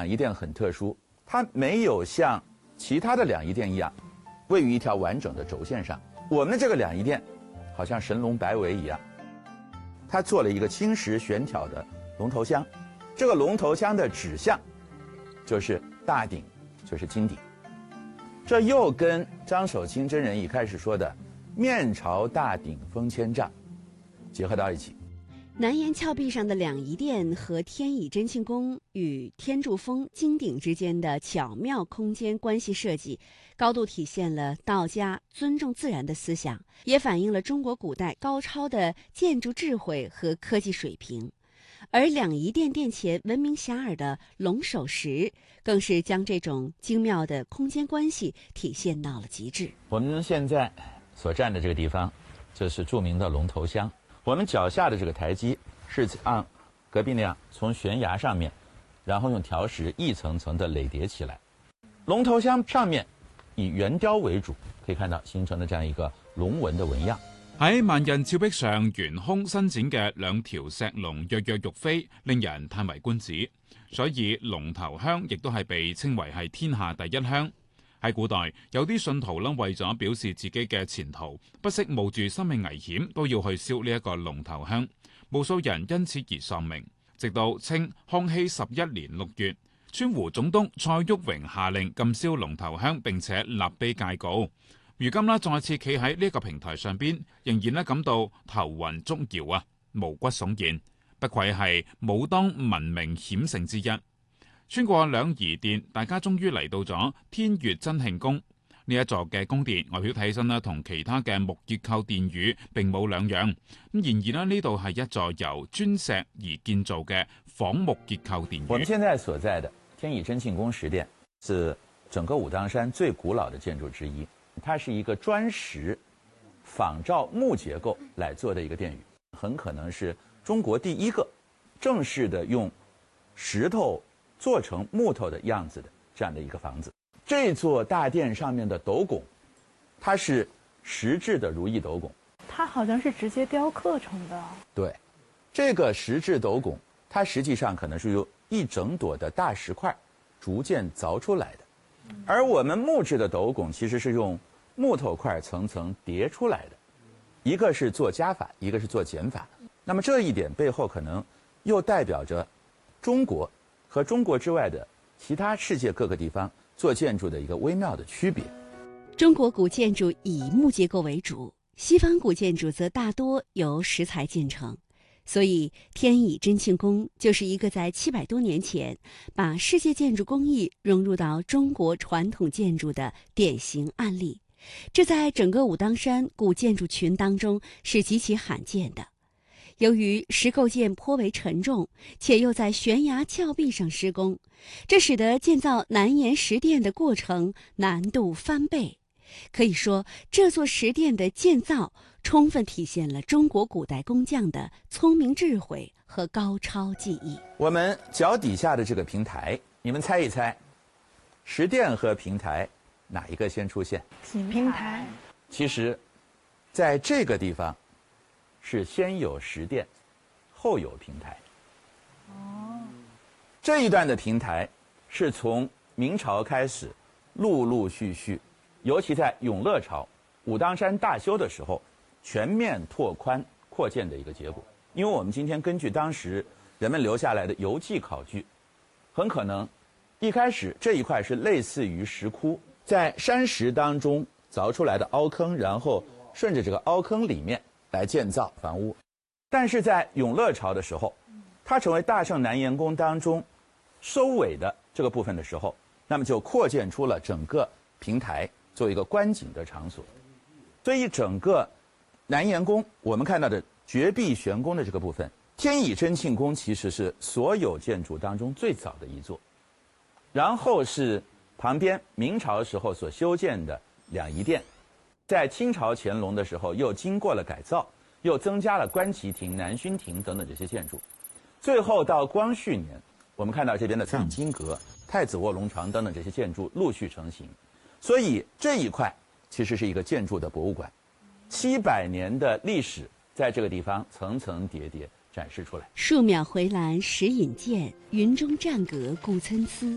两仪殿很特殊，它没有像其他的两仪殿一样，位于一条完整的轴线上。我们的这个两仪殿，好像神龙摆尾一样，它做了一个青石悬挑的龙头箱，这个龙头箱的指向就是大鼎，就是金鼎。这又跟张守清真人一开始说的“面朝大鼎风千丈”结合到一起。 南岩峭壁上的两仪殿和天乙真庆宫与天柱峰金鼎之间的巧妙空间关系设计，高度体现了道家尊重自然的思想，也反映了中国古代高超的建筑智慧和科技水平。而两仪殿殿前闻名遐迩的龙首石，更是将这种精妙的空间关系体现到了极致。 我们现在所站的这个地方，这是著名的龙头箱。我们脚下的这个台基是按隔壁那样从悬崖上面，然后用条石一层层的垒叠起来。龙头箱上面以圆雕為主，可以看到形成了這樣一個龍紋的紋樣。 喺萬仞峭壁上懸空伸展嘅兩條石龍躍躍欲飛，令人歎為觀止。所以龍頭香亦都係被稱為係天下第一香。喺古代，有啲信徒呢為咗表示自己嘅前途，不惜冒住生命危險都要去燒呢一個龍頭香，無數人因此而喪命。直到清康熙11年6月，川湖總督蔡旭榮下令禁燒龍頭香，並且立碑戒告。如今呢，再次企喺呢一個平台上邊，仍然呢感到頭暈足搖啊，毛骨悚然，不愧係武當聞名險城之一。穿過兩儀殿，大家終於嚟到咗天乙真慶宮。呢一座嘅宮殿外表睇起身呢，同其他嘅木結構殿宇並冇兩樣。咁然而呢度係一座由磚石而建造嘅仿木結構殿宇。 我們現在所在的天乙真慶宮石殿是整個武當山最古老的建築之一，它是一個磚石仿照木結構來做的一個殿宇，很可能是中國第一個正式的用石頭做成木頭的樣子的這樣的一個房子。這座大殿上面的斗拱，它是石製的如意斗拱， 它好像是直接雕刻成的。 對，這個石製斗拱，它實際上可能是由一整朵的大石塊逐漸鑿出來的，而我們木質的斗拱其實是用木頭塊層層疊出來的，一個是做加法，一個是做減法。那麼這一點背後可能又代表着中國和中國之外的其他世界各個地方做建築的一個微妙的區別。 中國古建築以木結構為主，西方古建築則大多由石材建成，所以天乙真慶宮就是一個在700多年前把世界建築工藝融入到中國傳統建築的典型案例。這在整個武當山古建築群當中是極其罕見的。由於石構件頗為沉重，且又在懸崖峭壁上施工，這使得建造南岩石殿的過程難度翻倍。可以說，這座石殿的建造充分體現了中國古代工匠的聰明智慧和高超技藝。 我們腳底下的這個平台，你們猜一猜，石殿和平台哪一個先出現？ 平台。 其實，在這個地方是先有石殿，後有平台。哦，這一段的平台是從明朝開始，陸陸續續，尤其在永樂朝武當山大修的時候，全面拓寬擴建的一個結果。因為我們今天根據當時人們留下來的遊記考據，很可能一開始這一塊是類似於石窟，在山石當中鑿出來的凹坑，然後順着這個凹坑裡面來建造房屋。但是在永樂朝的時候，它成為大聖南岩宮當中收尾的這個部分的時候，那麼就擴建出了整個平台做一個觀景的場所。所以整個南岩宮我們看到的絕壁玄宮的這個部分，天乙真慶宮其實是所有建築當中最早的一座，然後是旁邊明朝時候所修建的兩儀殿，在清朝乾隆的時候又經過了改造，又增加了觀棋亭、南薰亭等等這些建築，最後到光緒年，我們看到這邊的藏經閣、太子臥龍床等等這些建築陸續成型，所以這一塊其實是一個建築的博物館，700年的歷史在這個地方層層疊疊展示出來。 數秒回欄時隱見，雲中戰閣故參差。